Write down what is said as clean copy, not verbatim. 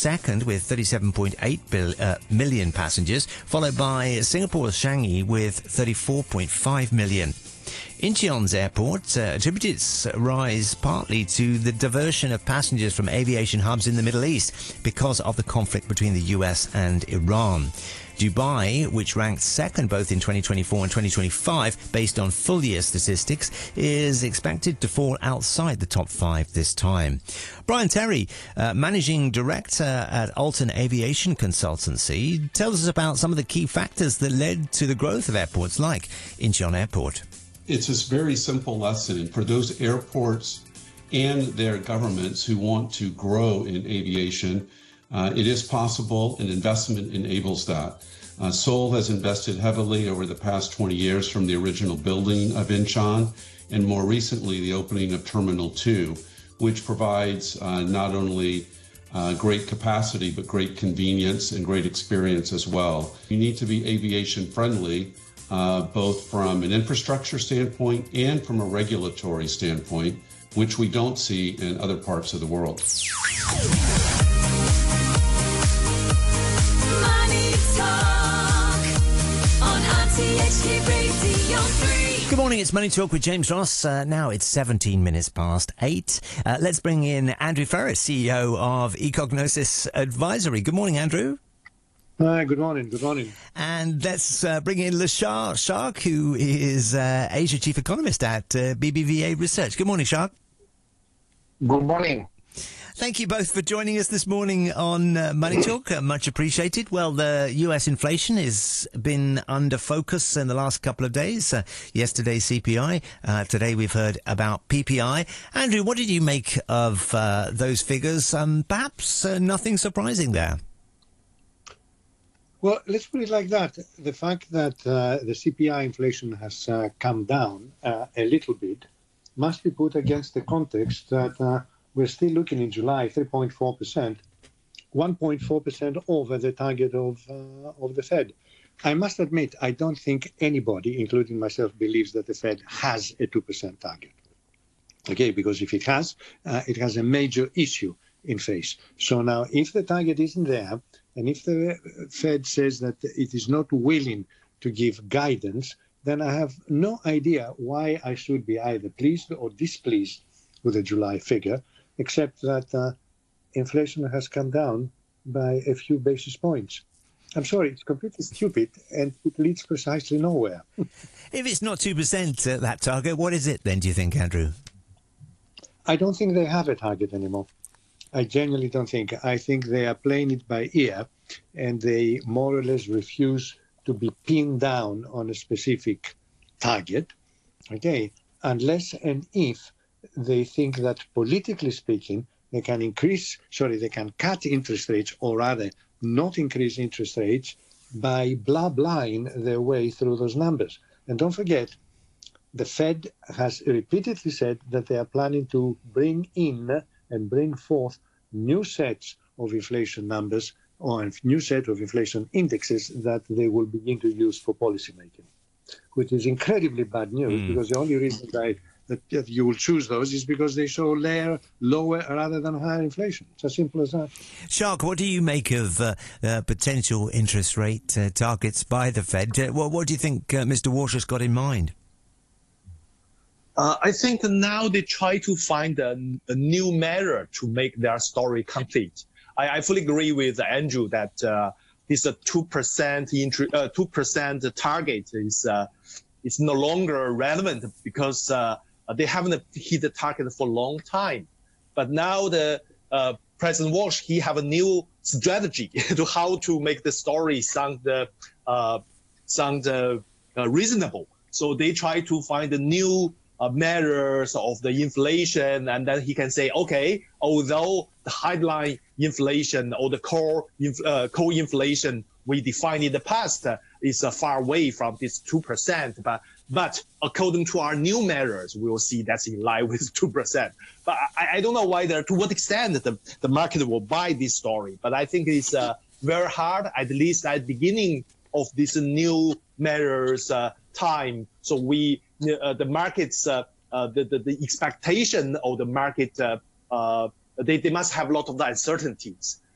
second with 37.8 million passengers, followed by Singapore's Changi with 34.5 million. Incheon's airport attributed its rise partly to the diversion of passengers from aviation hubs in the Middle East because of the conflict between the US and Iran. Dubai, which ranked second both in 2024 and 2025 based on full-year statistics, is expected to fall outside the top 5 this time. Brian Terry, Managing Director at Alton Aviation Consultancy, tells us about some of the key factors that led to the growth of airports like Incheon Airport. It's a very simple lesson for those airports and their governments who want to grow in aviation. It is possible, and investment enables that. Seoul has invested heavily over the past 20 years, from the original building of Incheon and more recently the opening of Terminal 2, which provides not only great capacity but great convenience and great experience as well. You need to be aviation friendly, both from an infrastructure standpoint and from a regulatory standpoint, which we don't see in other parts of the world. Good morning, it's Money Talk with James Ross. Now it's 17 minutes past 8. Let's bring in Andrew Ferris, CEO of Ecognosis Advisory. Good morning, Andrew. Hi, good morning. Good morning. And let's bring in Lashar Shark, who is Asia Chief Economist at BBVA Research. Good morning, Shark. Good morning. Thank you both for joining us this morning on Money Talk. Much appreciated. Well, the US inflation has been under focus in the last couple of days. Yesterday, CPI. Today, we've heard about PPI. Andrew, what did you make of those figures? Perhaps nothing surprising there. Well, let's put it like that. The fact that the CPI inflation has come down a little bit must be put against the context that we're still looking in July 3.4%, 1.4% over the target of the Fed. I must admit, I don't think anybody, including myself, believes that the Fed has a 2% target. Okay, because if it has a major issue in face. So now, if the target isn't there, and if the Fed says that it is not willing to give guidance, then I have no idea why I should be either pleased or displeased with the July figure, except that inflation has come down by a few basis points. I'm sorry, it's completely stupid, and it leads precisely nowhere. If it's not 2% that target, what is it then, do you think, Andrew? I don't think they have a target anymore. I genuinely don't think. I think they are playing it by ear, and they more or less refuse to be pinned down on a specific target, okay, unless and if they think that politically speaking, they can cut interest rates, or rather not increase interest rates by blah-blahing their way through those numbers. And don't forget, the Fed has repeatedly said that they are planning to bring in and bring forth new sets of inflation numbers or a new set of inflation indexes that they will begin to use for policymaking, which is incredibly bad news because the only reason that you will choose those is because they show lower rather than higher inflation. It's as simple as that. Shark, what do you make of potential interest rate targets by the Fed? What do you think Mr. Walsh has got in mind? I think now they try to find a new measure to make their story complete. I fully agree with Andrew that this 2% target is no longer relevant because they haven't hit the target for a long time. But now the President Walsh, he have a new strategy to how to make the story sound reasonable. So they try to find a new measures of the inflation, and then he can say, okay, although the headline inflation or the core inflation we defined in the past is far away from this 2%, but according to our new measures, we will see that's in line with 2%. But I don't know to what extent the market will buy this story. But I think it's very hard, at least at the beginning of this new measures time. So the markets, the expectation of the market, they must have a lot of the uncertainties.